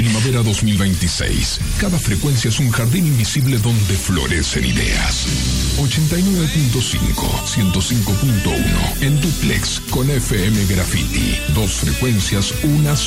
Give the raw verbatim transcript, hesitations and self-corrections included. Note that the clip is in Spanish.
Primavera dos mil veintiséis. Cada frecuencia es un jardín invisible donde florecen ideas. ochenta y nueve punto cinco, ciento cinco punto uno. En duplex con F M Graffiti. Dos frecuencias, una